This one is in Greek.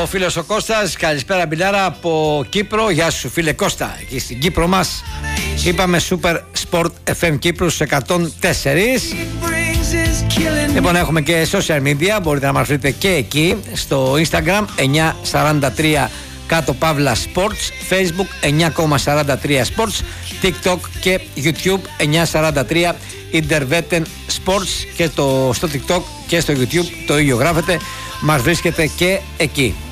ο φίλος ο Κώστας. Καλησπέρα Μπιλάρα από Κύπρο. Γεια σου φίλε Κώστα, εκεί στην Κύπρο μας. Είπαμε Super Sport FM Κύπρου 104. Λοιπόν, έχουμε και social media. Μπορείτε να μας βρείτε και εκεί. Στο Instagram 943 κάτω παύλα Sports, Facebook 9,43 Sports, TikTok και YouTube 943 Interveten Sports, και στο TikTok και στο YouTube το ίδιο γράφετε. Μας βρίσκεται και εκεί.